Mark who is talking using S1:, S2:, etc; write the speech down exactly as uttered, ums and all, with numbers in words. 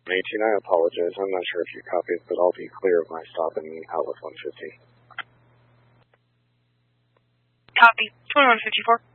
S1: eighteen, I apologize. I'm not sure if you copied, but I'll be clear of my stop in Outlet one fifty.
S2: Copy. twenty-one fifty-four.